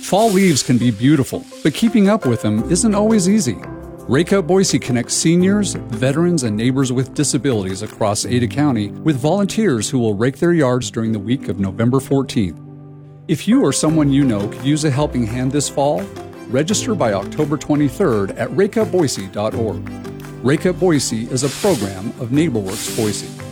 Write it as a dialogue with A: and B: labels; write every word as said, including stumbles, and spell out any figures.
A: Fall leaves can be beautiful, but keeping up with them isn't always easy. Rake Up Boise connects seniors, veterans, and neighbors with disabilities across Ada County with volunteers who will rake their yards during the week of November fourteenth. If you or someone you know could use a helping hand this fall, register by October twenty-third at rake up boise dot org. Rake Up Boise is a program of NeighborWorks Boise.